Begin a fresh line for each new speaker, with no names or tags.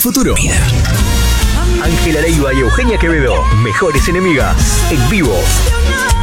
futuro.
Ángela Leiva y Eugenia Quevedo, Mejores Enemigas, en vivo.